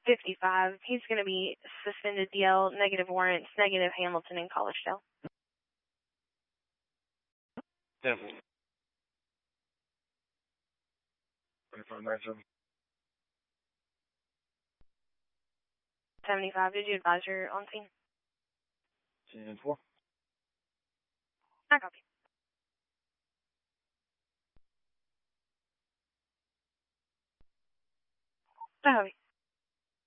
55. He's going to be suspended DL, negative warrants, negative Hamilton and Collegedale. 10. 2597. 75. Did you advise you're on scene? 10-4. I copy. I copy.